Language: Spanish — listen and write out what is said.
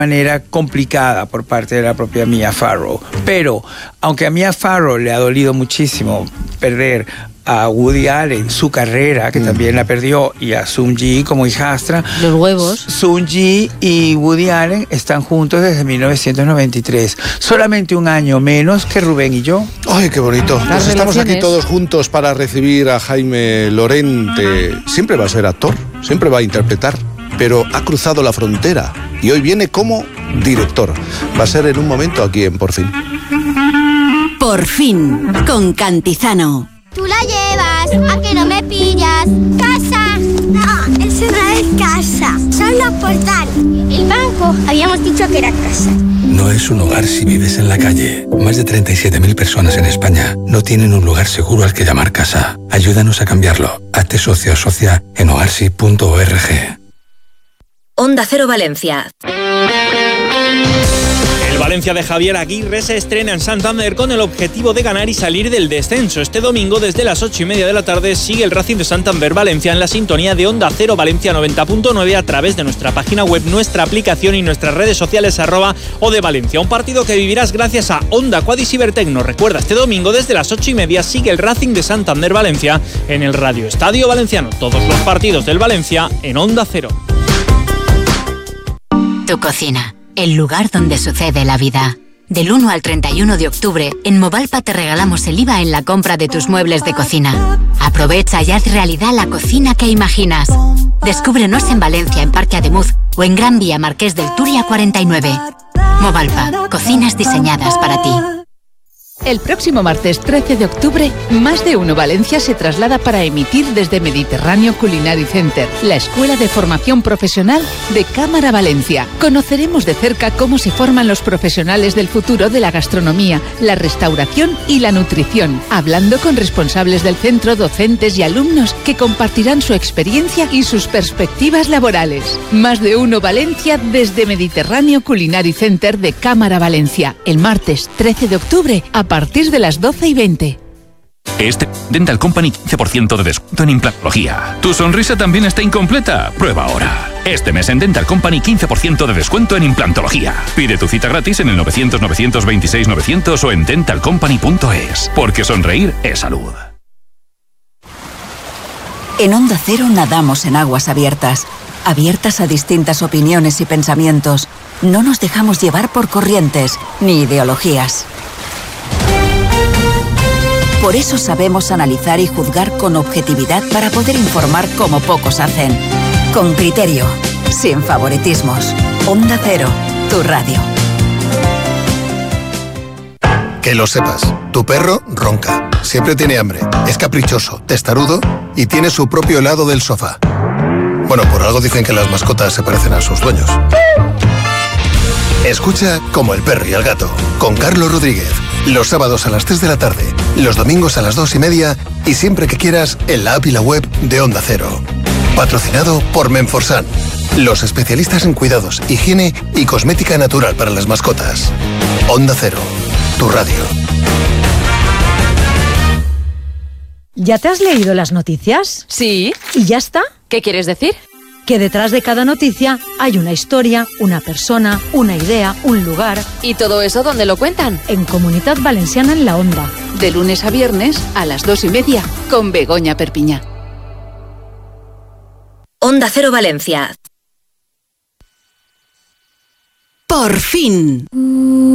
manera complicada por parte de la propia Mia Farrow. Pero, aunque a Mia Farrow le ha dolido muchísimo perder a Woody Allen, su carrera, que también la perdió, y a Seung-gi como hijastra. Los huevos. Seung-gi y Woody Allen están juntos desde 1993. Solamente un año menos que Rubén y yo. ¡Ay, qué bonito! Pues estamos aquí todos juntos para recibir a Jaime Lorente. Siempre va a ser actor, siempre va a interpretar, pero ha cruzado la frontera y hoy viene como director. Va a ser en un momento aquí en Por Fin. Por Fin, con Cantizano. Tú la llevas, a que no me pillas. ¡Casa! No, eso no es casa, son los portales. El banco, habíamos dicho que era casa. No es un hogar si vives en la calle. Más de 37.000 personas en España no tienen un lugar seguro al que llamar casa. Ayúdanos a cambiarlo. Hazte socio o socia en hogarsi.org. Onda Cero Valencia. El Valencia de Javier Aguirre se estrena en Santander con el objetivo de ganar y salir del descenso. Este domingo, desde las 8:30 de la tarde, sigue el Racing de Santander Valencia en la sintonía de Onda Cero Valencia 90.9 a través de nuestra página web, nuestra aplicación y nuestras redes sociales @ODE Valencia. Un partido que vivirás gracias a Honda Quad y Cibertecno. Recuerda, este domingo desde las 8:30 sigue el Racing de Santander Valencia en el Radio Estadio Valenciano. Todos los partidos del Valencia en Onda Cero. Tu cocina, el lugar donde sucede la vida. Del 1 al 31 de octubre, en Movalpa te regalamos el IVA en la compra de tus muebles de cocina. Aprovecha y haz realidad la cocina que imaginas. Descúbrenos en Valencia, en Parque Ademuz, o en Gran Vía Marqués del Turia 49. Movalpa, cocinas diseñadas para ti. El próximo martes 13 de octubre, Más de Uno Valencia se traslada para emitir desde Mediterráneo Culinary Center, la escuela de formación profesional de Cámara Valencia. Conoceremos de cerca cómo se forman los profesionales del futuro de la gastronomía, la restauración y la nutrición, hablando con responsables del centro, docentes y alumnos que compartirán su experiencia y sus perspectivas laborales. Más de Uno Valencia desde Mediterráneo Culinary Center de Cámara Valencia, el martes 13 de octubre a partir de las 12:20. Dental Company 15% de descuento en implantología. ¿Tu sonrisa también está incompleta? Prueba ahora. Este mes en Dental Company 15% de descuento en implantología. Pide tu cita gratis en el 900-926-900 o en dentalcompany.es. Porque sonreír es salud. En Onda Cero nadamos en aguas abiertas. Abiertas a distintas opiniones y pensamientos. No nos dejamos llevar por corrientes ni ideologías. Por eso sabemos analizar y juzgar con objetividad para poder informar como pocos hacen. Con criterio, sin favoritismos. Onda Cero, tu radio. Que lo sepas, tu perro ronca, siempre tiene hambre, es caprichoso, testarudo y tiene su propio helado del sofá. Bueno, por algo dicen que las mascotas se parecen a sus dueños. Escucha Como el perro y el gato, con Carlos Rodríguez. Los sábados a las 3 de la tarde, los domingos a las 2:30 y siempre que quieras en la app y la web de Onda Cero. Patrocinado por Menforsan, los especialistas en cuidados, higiene y cosmética natural para las mascotas. Onda Cero, tu radio. ¿Ya te has leído las noticias? Sí. ¿Y ya está? ¿Qué quieres decir? Que detrás de cada noticia hay una historia, una persona, una idea, un lugar. ¿Y todo eso dónde lo cuentan? En Comunitat Valenciana en la Onda. De lunes a viernes a las 2:30 con Begoña Perpiñá. Onda Cero Valencia. Por fin.